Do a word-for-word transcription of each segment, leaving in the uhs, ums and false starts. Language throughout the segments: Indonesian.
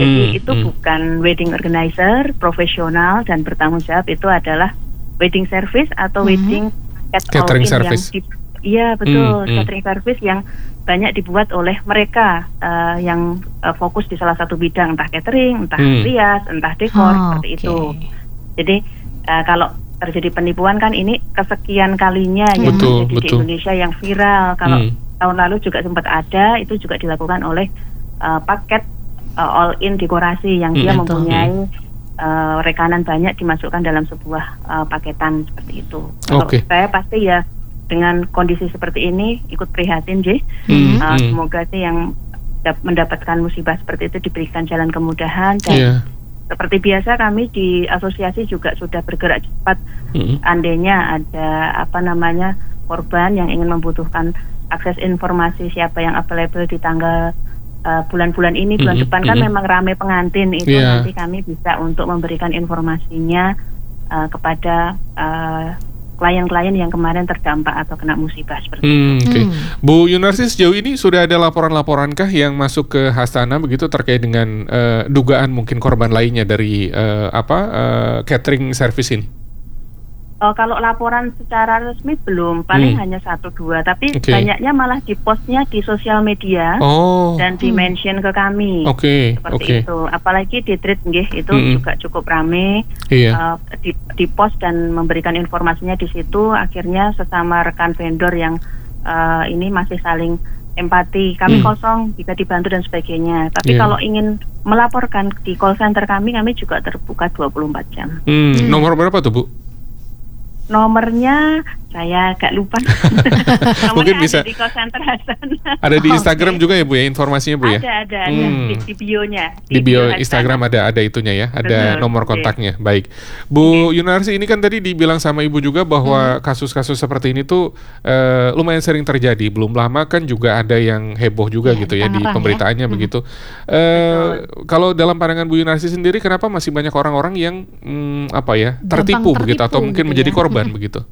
Jadi Hmm, itu hmm. bukan wedding organizer profesional dan bertanggung jawab, itu adalah wedding service atau Hmm. wedding paket all Catering in service. yang di, iya betul, Hmm, hmm. catering service yang banyak dibuat oleh mereka uh, yang uh, fokus di salah satu bidang, entah catering, entah Hmm. rias, entah dekor, Oh, seperti oke. itu. Jadi uh, kalau terjadi penipuan kan ini kesekian kalinya yang Betul, terjadi di betul. Indonesia yang viral. Kalau Hmm. tahun lalu juga sempat ada, itu juga dilakukan oleh uh, paket uh, all in dekorasi yang dia Hmm, mempunyai uh, rekanan banyak dimasukkan dalam sebuah uh, paketan seperti itu. Kalau Oke. saya pasti ya dengan kondisi seperti ini ikut prihatin, J. Hmm, Uh, hmm. Semoga sih yang dap- mendapatkan musibah seperti itu diberikan jalan kemudahan dan Iya. seperti biasa kami di asosiasi juga sudah bergerak cepat. Hmm. Andainya ada apa namanya korban yang ingin membutuhkan akses informasi siapa yang available di tanggal uh, bulan-bulan ini, bulan Mm-mm, depan kan mm-mm. memang ramai pengantin itu, Iya. nanti kami bisa untuk memberikan informasinya uh, kepada uh, klien-klien yang kemarin terdampak atau kena musibah seperti itu. Hmm, oke. Hmm. Bu Yunarsi, sejauh ini sudah ada laporan-laporankah yang masuk ke Hastana begitu terkait dengan eh, dugaan mungkin korban lainnya dari eh, apa eh, catering service ini? Oh, kalau laporan secara resmi belum, paling Hmm. hanya satu dua, tapi Oke. banyaknya malah di postnya di sosial media Oh, dan di mention ke kami. oke, Seperti oke. itu, apalagi di tweet nggih, itu Mm-mm. juga cukup rame. Iya. uh, di, di post dan memberikan informasinya di situ, akhirnya sesama rekan vendor yang uh, ini masih saling empati, kami Hmm. kosong bisa dibantu dan sebagainya. Tapi Iya. kalau ingin melaporkan di call center kami, kami juga terbuka dua puluh empat jam. Hmm, Hmm. nomor berapa tuh, Bu? Nomornya saya agak lupa. Mungkin Nomornya bisa- ada di call center Hasan. Ada di Oke. Instagram juga ya, Bu ya, informasinya, Bu ya? Ada, ada, ada Hmm. di, di bio-nya. Di bio Hasan. Instagram ada ada itunya ya, ada Betul, nomor oke. kontaknya. Baik, Bu Yunarsi, ini kan tadi dibilang sama Ibu juga bahwa kasus-kasus seperti ini tuh eh, lumayan sering terjadi. Belum lama kan juga ada yang heboh juga Iya, gitu di ya di Tangerang ya. pemberitaannya Hmm. begitu. Eh, kalau dalam pandangan Bu Yunarsi sendiri, kenapa masih banyak orang-orang yang hmm, apa ya tertipu, Gampang begitu atau tertipu mungkin gitu menjadi ya. korban Hmm. begitu?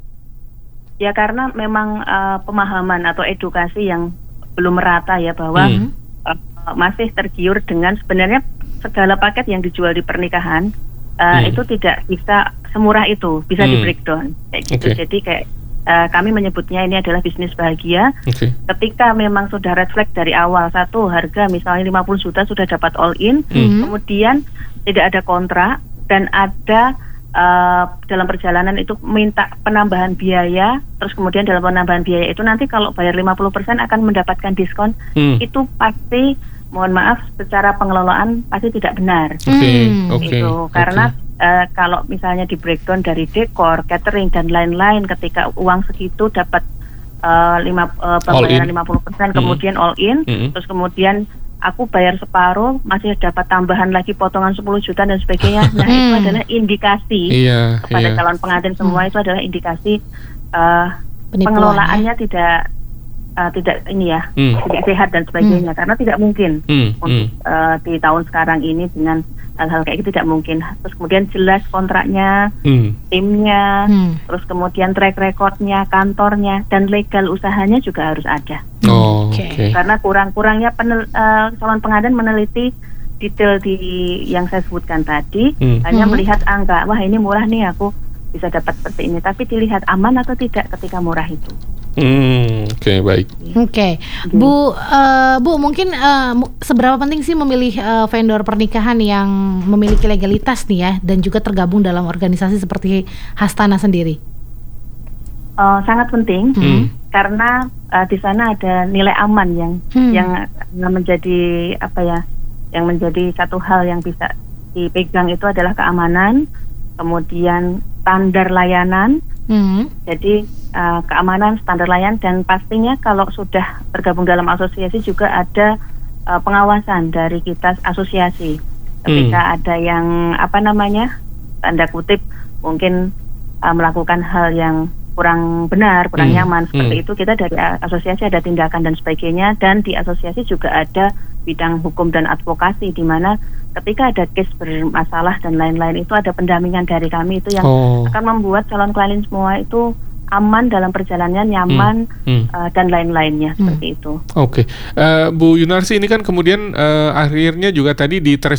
Ya karena memang uh, pemahaman atau edukasi yang belum merata ya bahwa Hmm. uh, masih tergiur dengan sebenarnya segala paket yang dijual di pernikahan uh, Hmm. itu tidak bisa semurah itu, bisa Hmm. di breakdown kayak gitu. Oke. Jadi kayak uh, kami menyebutnya ini adalah bisnis bahagia. Oke. Ketika memang sudah red flag dari awal, satu harga misalnya lima puluh juta sudah dapat all in, Hmm. kemudian tidak ada kontrak dan ada uh, dalam perjalanan itu minta penambahan biaya, terus kemudian dalam penambahan biaya itu nanti kalau bayar lima puluh persen akan mendapatkan diskon, Hmm. itu pasti mohon maaf secara pengelolaan pasti tidak benar. Oke, Hmm. oke. Itu oke. karena uh, kalau misalnya di breakdown dari dekor, catering dan lain-lain, ketika uang segitu dapat uh, lima uh, All pembayaran in. lima puluh persen, Hmm. kemudian all in, Hmm. terus kemudian aku bayar separuh masih dapat tambahan lagi potongan sepuluh juta dan sebagainya. Nah, itu Hmm. adalah indikasi Iya, kepada iya. calon pengantin semua, itu adalah indikasi uh, Penipuan, pengelolaannya tidak uh, tidak ini ya, Hmm. tidak sehat dan sebagainya, karena tidak mungkin Hmm. untuk Hmm. uh, di tahun sekarang ini dengan hal-hal kayak gitu tidak mungkin. Terus kemudian jelas kontraknya, Hmm. timnya, Hmm. terus kemudian track recordnya, kantornya, dan legal usahanya juga harus ada. Oh, Oke. oke. Karena kurang-kurangnya penel, uh, calon pengantin meneliti detail di yang saya sebutkan tadi, Hmm. hanya Hmm. melihat angka, wah ini murah nih aku bisa dapat seperti ini, tapi dilihat aman atau tidak ketika murah itu. Hmm, oke, baik. Oke, Bu, eh, Bu mungkin eh, mu- seberapa penting sih memilih eh, vendor pernikahan yang memiliki legalitas nih ya, dan juga tergabung dalam organisasi seperti Hastana sendiri? Uh, sangat penting Hmm. karena uh, di sana ada nilai aman yang Hmm. yang menjadi apa ya, yang menjadi satu hal yang bisa dipegang itu adalah keamanan, kemudian standar layanan. Hmm. Jadi uh, keamanan, standar layanan, dan pastinya kalau sudah tergabung dalam asosiasi juga ada uh, pengawasan dari kita asosiasi. Ketika ada yang apa namanya, tanda kutip mungkin uh, melakukan hal yang kurang benar, kurang Hmm, nyaman seperti hmm. itu, kita dari a- asosiasi ada tindakan dan sebagainya. Dan di asosiasi juga ada bidang hukum dan advokasi, di mana ketika ada case bermasalah dan lain-lain itu ada pendampingan dari kami, itu yang Oh. akan membuat calon klien semua itu aman dalam perjalanan, nyaman, Hmm. uh, dan lain-lainnya Hmm. seperti itu. Oke, Eh, Bu Yunarsi, ini kan kemudian eh, akhirnya juga tadi di